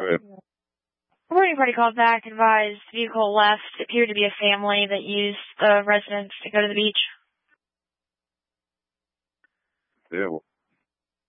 ahead. Reporting party called back, advised vehicle left. Appeared to be a family that used the residence to go to the beach. Yeah, well,